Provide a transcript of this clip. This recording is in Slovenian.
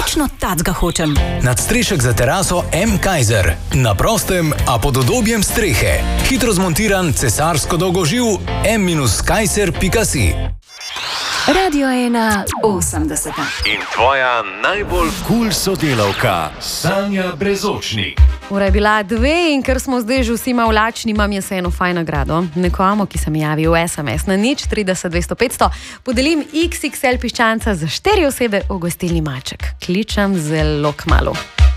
Točno tacga hočem. Nadstrešek za teraso M. Kaiser. Na prostem, a pod udobjem strehe. Hitro zmontiran cesarsko dolgoživ m-kaiser.si. Radio 1 80. In tvoja najbolj cool sodelavka, Sanja Brezočnik. Ura je bila 2 in ker smo zdaj že vsi malo lačni, imam jaz eno fajn nagrado. Nekomu, ki se mi javi v SMS na 030 200 500, podelim XXL piščanca za 4 osebe v gostilni Maček. Kličem zelo kmalu.